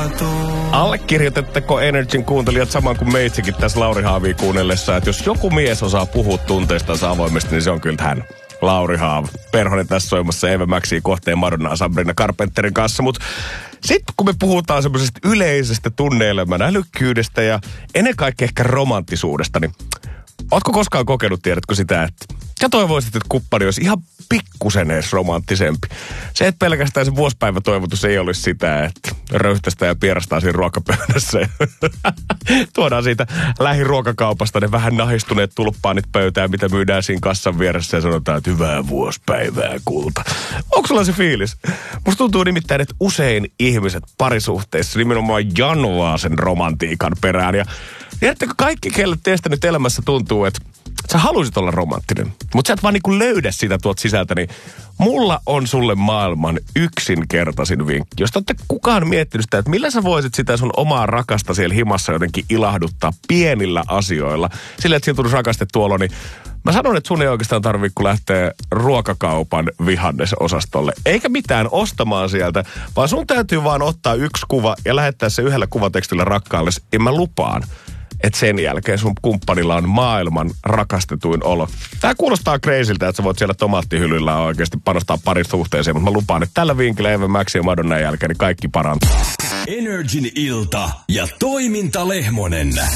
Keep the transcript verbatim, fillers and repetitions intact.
Allekirjoitetteko Energyn kuuntelijat saman kuin meitsikin tässä Lauri Haavia kuunnellessa, että jos joku mies osaa puhua tunteistansa avoimesti, niin se on kyllä hän. Lauri Haav. Perhonen tässä soimassa Eva Maxia kohteen Madonnaa Sabrina Carpenterin kanssa. Mutta sitten kun me puhutaan semmoisesta yleisestä tunne-elämän älykkyydestä ja ennen kaikkea ehkä romanttisuudesta, niin ootko koskaan kokenut, tiedätkö sitä, että ja toivoisit, että kumppani olisi ihan pikkusen edes romanttisempi. Se, että pelkästään se vuosipäivätoivotus ei olisi sitä, että röyhtästä ja pierastaa siinä ruokapöydässä. Tuodaan siitä lähiruokakaupasta ne vähän nahistuneet tulppaanit pöytään, mitä myydään siinä kassan vieressä ja sanotaan, että hyvää vuosipäivää, kulta. Onko sulla se fiilis? Musta tuntuu nimittäin, että usein ihmiset parisuhteissa nimenomaan janoaa sen romantiikan perään. Ja tiedättekö, kaikki, kelle teistä nyt elämässä tuntuu, että sä haluisit olla romanttinen, mutta sä et vaan niinku löydä sitä tuolta sisältä, niin mulla on sulle maailman yksinkertaisin vinkki. Jos te olette kukaan miettinyt sitä, että millä sä voisit sitä sun omaa rakasta siellä himassa jotenkin ilahduttaa pienillä asioilla, sillä että siinä tulisi rakastettu olo, niin mä sanon, että sun ei oikeastaan tarvitse, kun lähtee ruokakaupan vihannesosastolle. Eikä mitään ostamaan sieltä, vaan sun täytyy vaan ottaa yksi kuva ja lähettää se yhdellä kuvatekstillä rakkaalle. Ja mä lupaan, että sen jälkeen sun kumppanilla on maailman rakastetuin olo. Tää kuulostaa crazyltä, että sä voit siellä tomaattihylyllä oikeasti panostaa parin suhteeseen, mutta mä lupaan, että tällä vinkillä Eva Max ja Madonnan jälkeen niin kaikki parantuu. Energin ilta ja toiminta Lehmonen.